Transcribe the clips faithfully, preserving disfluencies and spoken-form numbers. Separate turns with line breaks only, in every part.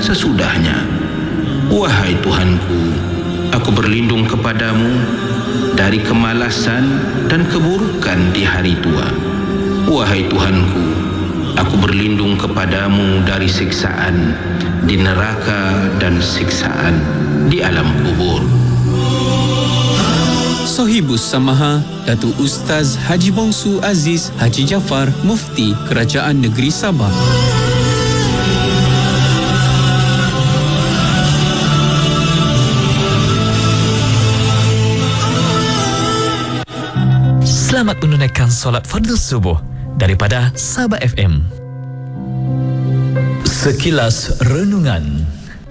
sesudahnya. Wahai Tuhanku, aku berlindung kepadamu dari kemalasan dan keburukan di hari tua. Wahai Tuhanku, aku berlindung kepadamu dari siksaan di neraka dan siksaan di alam kubur.
Sohibus Samaha, Datuk Ustaz Haji Bongsu Aziz Haji Jaafar, Mufti Kerajaan Negeri Sabah.
Selamat menunaikan solat fardu subuh daripada Sabah F M. Sekilas renungan.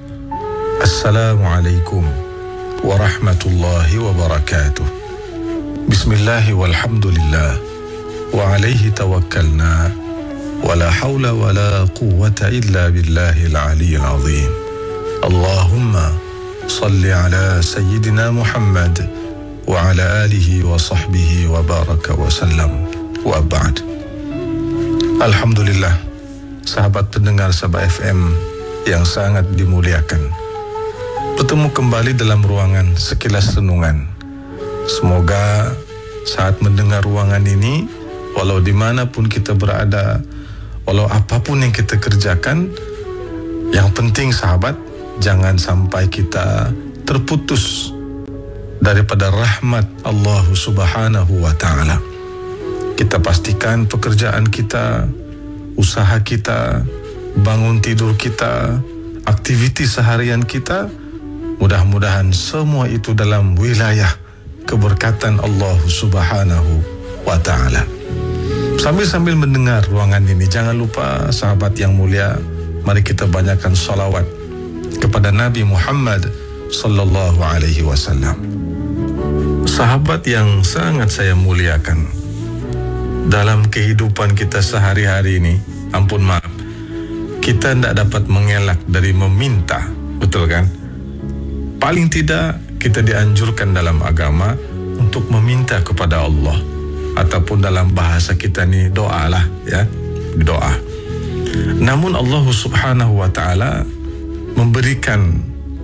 Assalamualaikum warahmatullahi wabarakatuh. Bismillahi walhamdulillah wa alaihi tawakkalna wa la hawla wa la quwwata illa billahil aliyyil azim. Allahumma salli ala sayyidina Muhammad wa ala alihi wa sahbihi wa baraka wa sallam wa ba'd. Alhamdulillah, sahabat pendengar Sabah F M yang sangat dimuliakan, bertemu kembali dalam ruangan sekilas renungan. Semoga saat mendengar ruangan ini, walau dimanapun kita berada, walau apapun yang kita kerjakan, yang penting sahabat, jangan sampai kita terputus daripada rahmat Allah Subhanahu wa ta'ala. Kita pastikan pekerjaan kita, usaha kita, bangun tidur kita, aktiviti seharian kita, mudah-mudahan semua itu dalam wilayah keberkatan Allah Subhanahu wa ta'ala. Sambil-sambil mendengar ruangan ini, jangan lupa sahabat yang mulia, mari kita banyakkan salawat kepada Nabi Muhammad sallallahu alaihi wasallam. Sahabat yang sangat saya muliakan, dalam kehidupan kita sehari-hari ini, ampun maaf, kita tidak dapat mengelak dari meminta, betul kan? Paling tidak kita dianjurkan dalam agama untuk meminta kepada Allah, ataupun dalam bahasa kita ni doa lah, ya, doa. Namun Allah Subhanahu wa ta'ala memberikan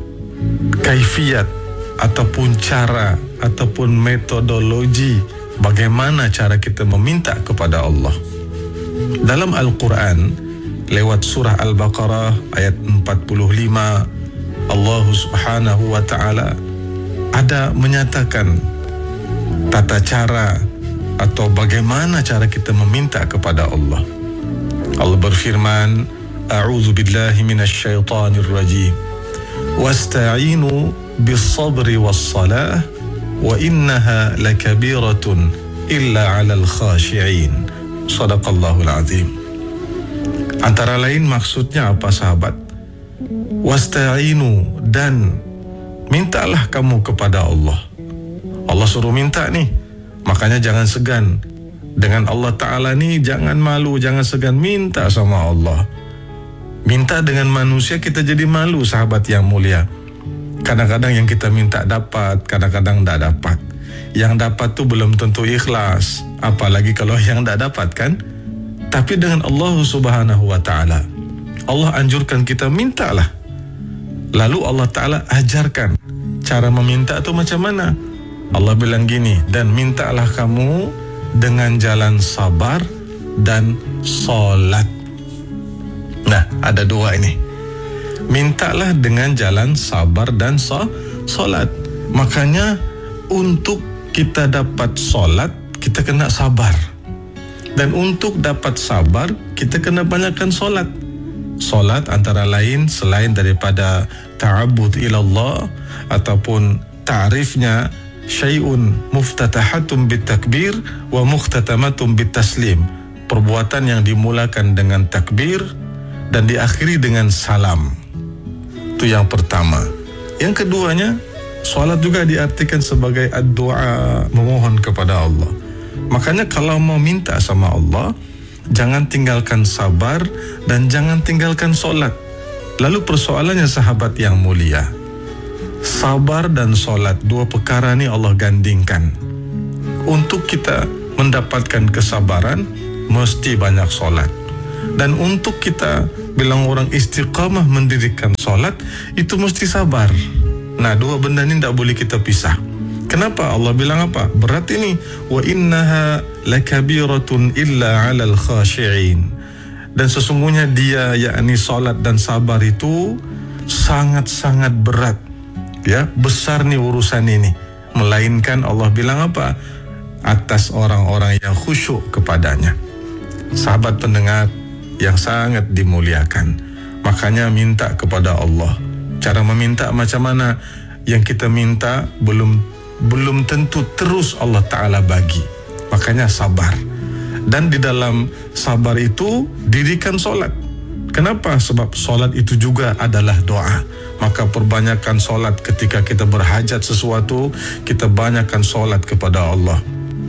kaifiat ataupun cara ataupun metodologi bagaimana cara kita meminta kepada Allah. Dalam Al-Quran, lewat surah Al-Baqarah ayat empat puluh lima, Allah Subhanahu wa ta'ala ada menyatakan tata cara atau bagaimana cara kita meminta kepada Allah. Allah berfirman, A'udzu billahi minasy syaithanir rajim. Wasta'inu bis-sabri was-salah wa innaha lakabiratun illa 'alal khashi'in. Shadaqallahul azim. Antara lain maksudnya apa sahabat? Wasta'inu, dan mintalah kamu kepada Allah. Allah suruh minta nih, makanya jangan segan dengan Allah Ta'ala nih, jangan malu, jangan segan minta sama Allah. Minta dengan manusia kita jadi malu sahabat yang mulia. Kadang-kadang yang kita minta dapat, kadang-kadang tidak dapat. Yang dapat tuh belum tentu ikhlas, apalagi kalau yang tidak dapat kan. Tapi dengan Allah Subhanahu wa ta'ala, Allah anjurkan kita mintalah. Lalu Allah Ta'ala ajarkan cara meminta itu macam mana. Allah bilang gini, dan mintalah kamu dengan jalan sabar dan solat. Nah, ada dua ini. Mintalah dengan jalan sabar dan so, solat. Makanya untuk kita dapat solat, kita kena sabar. Dan untuk dapat sabar, kita kena banyakkan solat. Solat antara lain selain daripada ta'abbud ilallah ataupun ta'rifnya syai'un muftatahatum bitakbir wa mukhtatamatum bitaslim. Perbuatan yang dimulakan dengan takbir dan diakhiri dengan salam. Itu yang pertama. Yang keduanya, solat juga diartikan sebagai ad-du'a, memohon kepada Allah. Makanya kalau mau minta sama Allah, jangan tinggalkan sabar dan jangan tinggalkan solat. Lalu persoalannya sahabat yang mulia, sabar dan solat, dua perkara ni Allah gandingkan. Untuk kita mendapatkan kesabaran, mesti banyak solat. Dan untuk kita bilang orang istiqamah mendirikan solat, itu mesti sabar. Nah, dua benda ni tak boleh kita pisah. Kenapa? Allah bilang apa? Berat ini. Wa innaha lakabiratun illa 'alal khashi'in. Dan sesungguhnya dia, yakni solat dan sabar itu sangat-sangat berat. Ya, besar nih urusan ini. Melainkan Allah bilang apa? Atas orang-orang yang khusyuk kepadanya. Sahabat pendengar yang sangat dimuliakan, makanya minta kepada Allah. Cara meminta macam mana? Yang kita minta belum belum tentu terus Allah Ta'ala bagi. Makanya sabar. Dan di dalam sabar itu dirikan solat. Kenapa? Sebab solat itu juga adalah doa. Maka perbanyakkan solat ketika kita berhajat sesuatu, kita banyakkan solat kepada Allah.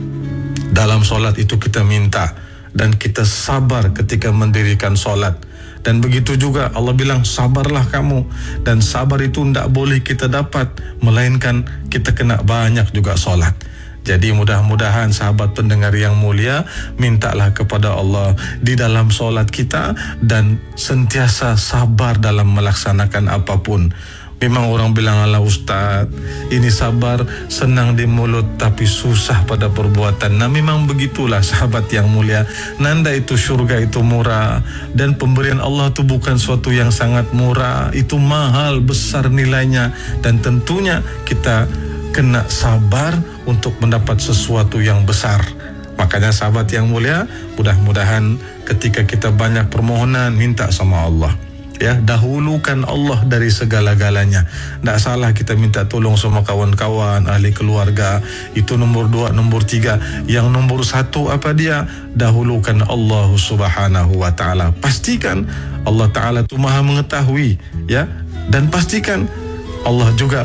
Dalam solat itu kita minta, dan kita sabar ketika mendirikan solat. Dan begitu juga Allah bilang sabarlah kamu. Dan sabar itu tidak boleh kita dapat melainkan kita kena banyak juga solat. Jadi mudah-mudahan sahabat pendengar yang mulia, mintalah kepada Allah di dalam solat kita dan sentiasa sabar dalam melaksanakan apapun. Memang orang bilang, ala Ustaz, ini sabar senang di mulut tapi susah pada perbuatan. Nah, memang begitulah sahabat yang mulia. Nanda itu syurga itu murah, dan pemberian Allah itu bukan suatu yang sangat murah. Itu mahal, besar nilainya, dan tentunya kita kena sabar untuk mendapat sesuatu yang besar. Makanya sahabat yang mulia, mudah-mudahan ketika kita banyak permohonan, minta sama Allah. Ya, dahulukan Allah dari segala-galanya. Tak salah kita minta tolong sama kawan-kawan, ahli keluarga. Itu nombor dua, nombor tiga. Yang nombor satu apa dia? Dahulukan Allah Subhanahu wa ta'ala. Pastikan Allah Ta'ala itu maha mengetahui, ya. Dan pastikan Allah juga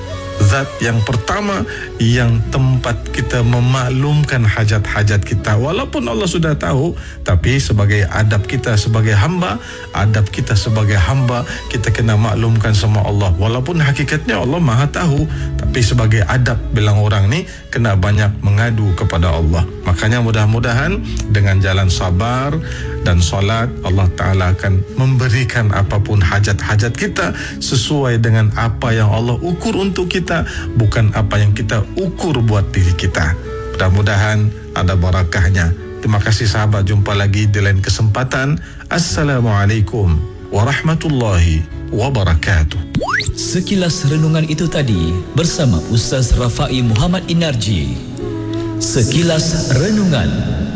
zat yang pertama yang tempat kita memaklumkan hajat-hajat kita. Walaupun Allah sudah tahu, tapi sebagai adab kita sebagai hamba, adab kita sebagai hamba, kita kena maklumkan sama Allah. Walaupun hakikatnya Allah maha tahu, tapi sebagai adab bilang orang ni kena banyak mengadu kepada Allah. Makanya mudah-mudahan dengan jalan sabar dan solat, Allah Ta'ala akan memberikan apapun hajat-hajat kita sesuai dengan apa yang Allah ukur untuk kita, bukan apa yang kita ukur buat diri kita. Mudah-mudahan ada barakahnya. Terima kasih sahabat, jumpa lagi di lain kesempatan. Assalamualaikum warahmatullahi wabarakatuh.
Sekilas renungan itu tadi bersama Ustaz Rafai Muhammad Inarji. Sekilas renungan.